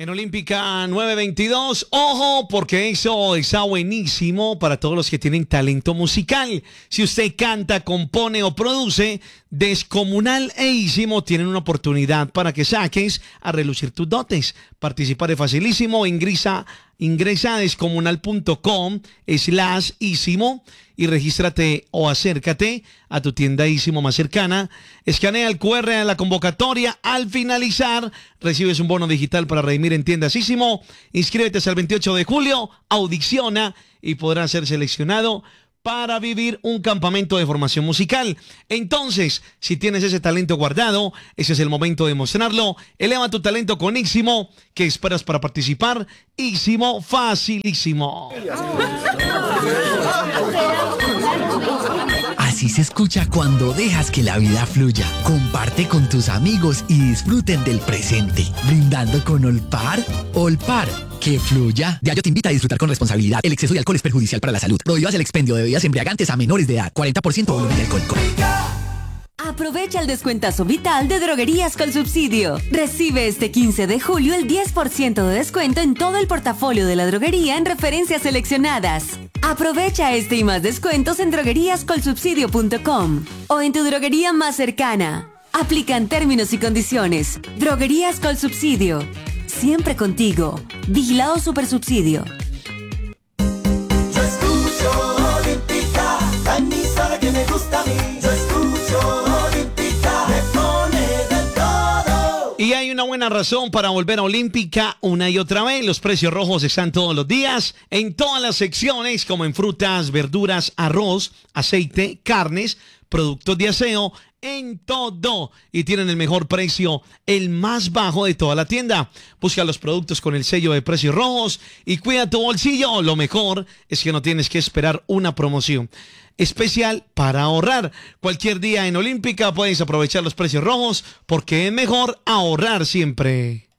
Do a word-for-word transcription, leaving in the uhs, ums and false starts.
En Olímpica nueve veintidós, ojo, porque eso está buenísimo para todos los que tienen talento musical. Si usted canta, compone o produce, Descomunal e Ísimo tienen una oportunidad para que saques a relucir tus dotes. Participar es facilísimo, ingresa, ingresa a descomunal.com slash Ísimo y regístrate o acércate a tu tienda Ísimo más cercana. Escanea el cu erre de la convocatoria. Al finalizar, recibes un bono digital para redimir en tiendas Ísimo. Inscríbete hasta el veintiocho de julio, audiciona y podrás ser seleccionado para vivir un campamento de formación musical. Entonces, si tienes ese talento guardado, ese es el momento de mostrarlo. Eleva tu talento con Ísimo. ¿Qué esperas para participar? Ísimo, facilísimo. Así se escucha cuando dejas que la vida fluya. Comparte con tus amigos y disfruten del presente. Brindando con Olpar. Olpar, que fluya. Diageo te invita a disfrutar con responsabilidad. El exceso de alcohol es perjudicial para la salud. Prohíbas el expendio de bebidas embriagantes a menores de edad. cuarenta por ciento volumen de alcohol. Aprovecha el descuentazo vital de Droguerías con Subsidio. Recibe este quince de julio el diez por ciento de descuento en todo el portafolio de la droguería en referencias seleccionadas. Aprovecha este y más descuentos en droguerías col subsidio punto com o en tu droguería más cercana. Aplican términos y condiciones. Droguerías con Subsidio. Siempre contigo. Vigilado Supersubsidio. Yo escucho Olímpica, la emisora que me gusta a mí. Yo escucho Olímpica, me pone de todo. Y hay una buena razón para volver a Olímpica una y otra vez. Los precios rojos están todos los días en todas las secciones, como en frutas, verduras, arroz, aceite, carnes, productos de aseo, en todo. Y tienen el mejor precio, el más bajo de toda la tienda. Busca los productos con el sello de precios rojos y cuida tu bolsillo. Lo mejor es que no tienes que esperar una promoción especial para ahorrar. Cualquier día en Olímpica puedes aprovechar los precios rojos porque es mejor ahorrar siempre.